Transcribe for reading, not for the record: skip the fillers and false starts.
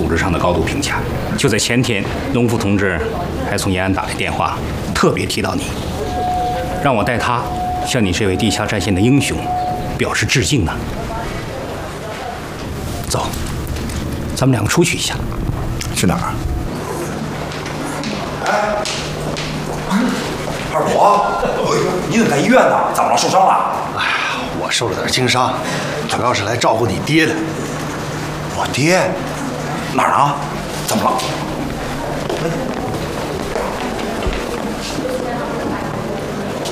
组织上的高度评价。就在前天，农夫同志还从延安打来电话，特别提到你，让我代他向你这位地下战线的英雄表示致敬呢。走，咱们两个出去一下。 去哪儿？ 哎，二伯，你怎么在医院呢？怎么了？受伤了？ 哎呀，我受了点轻伤，主要是来照顾你爹的。 我爹哪儿呢？怎么了？